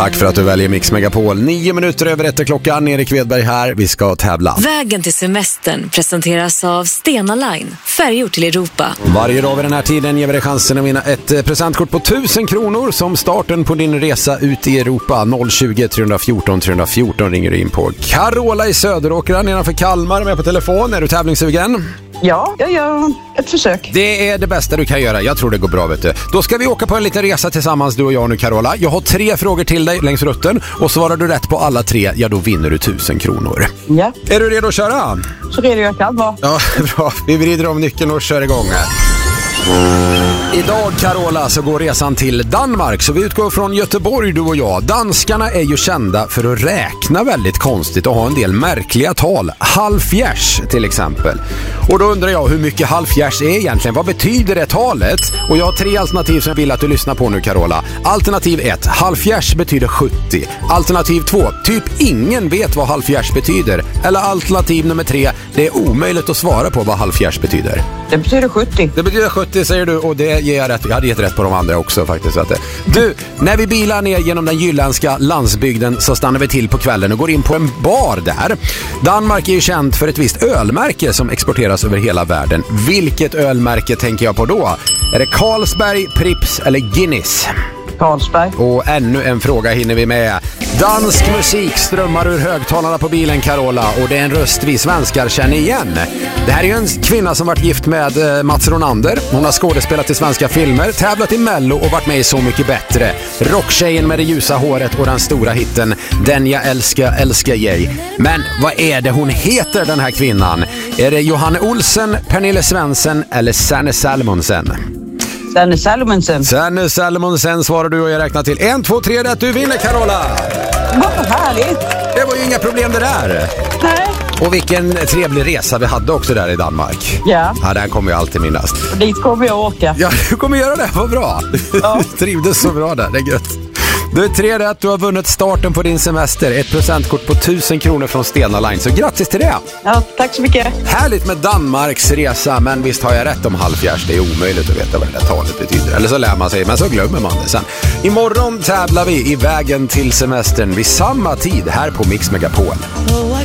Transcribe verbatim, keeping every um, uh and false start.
Tack för att du väljer Mix Megapol. Nio minuter över ett klockan. Erik Wedberg här. Vi ska tävla. Vägen till semestern presenteras av Stena Line. Färjor till Europa. Varje dag vid den här tiden ger vi dig chansen att vinna ett presentkort på tusen kronor som starten på din resa ut i Europa. noll tjugo, tre fjorton, tre fjorton ringer du in på. Carola i Söderåkra nedanför Kalmar med på telefon. Är du tävlingssugen? Ja, jag gör ett försök. Det är det bästa du kan göra. Jag tror det går bra, vet du. Då ska vi åka på en liten resa tillsammans, du och jag nu, Carola. Jag har tre frågor till dig längs rutten. Och svarar du rätt på alla tre, ja då vinner du tusen kronor. Ja. Är du redo att köra? Så redo jag kan vara. Ja, bra. Vi vrider om nyckeln och kör igång här. Idag, Carola, så går resan till Danmark. Så vi utgår från Göteborg, du och jag. Danskarna är ju kända för att räkna väldigt konstigt och ha en del märkliga tal. Halvfjärs till exempel. Och då undrar jag hur mycket halvfjärs är egentligen. Vad betyder det talet? Och jag har tre alternativ som jag vill att du lyssnar på nu, Carola. Alternativ ett. Halvfjärs betyder sjuttio. Alternativ två. Typ ingen vet vad halvfjärs betyder. Eller alternativ nummer tre. Det är omöjligt att svara på vad halvfjärs betyder. Det betyder sjuttio. Det betyder sjuttio, säger du, och det ger jag rätt. Jag hade gett rätt på de andra också faktiskt. Så att det... Du, när vi bilar ner genom den jylländska landsbygden så stannar vi till på kvällen och går in på en bar där. Danmark är ju känt för ett visst ölmärke som exporteras över hela världen. Vilket ölmärke tänker jag på då? Är det Carlsberg, Pripps eller Guinness? Carlsberg. Och ännu en fråga hinner vi med. Dansk musik strömmar ur högtalarna på bilen, Carola, och det är en röst vi svenskar känner igen. Det här är ju en kvinna som varit gift med eh, Mats Ronander. Hon har skådespelat i svenska filmer, tävlat i Mello och varit med i Så mycket bättre. Rocktjejen med det ljusa håret och den stora hitten Den jag älskar, älskar jag. Men vad är det hon heter, den här kvinnan? Är det Johanne Olsen, Pernille Svensson eller Sanne Salomonsen? Sanne Salomonsen. Sanne Salomonsen svarar du och jag räknar till en, två, tre rätt. Du vinner, Carola! Vad härligt! Det var ju inga problem det där. Nej. Och vilken trevlig resa vi hade också där i Danmark. Ja. Ja, den kommer jag alltid minnas. Och dit kommer jag åka. Ja, du kommer göra det. Vad bra. Ja. Trivdes så bra där. Det är gött. Du är tre rätt. Du har vunnit starten på din semester. Ett presentkort på tusen kronor från Stena Line. Så grattis till det. Ja, tack så mycket. Härligt med Danmarks resa. Men visst har jag rätt om halvfjärs. Det är omöjligt att veta vad det där talet betyder. Eller så lär man sig, men så glömmer man det sen. Imorgon tävlar vi i vägen till semestern vid samma tid här på Mix Megapol.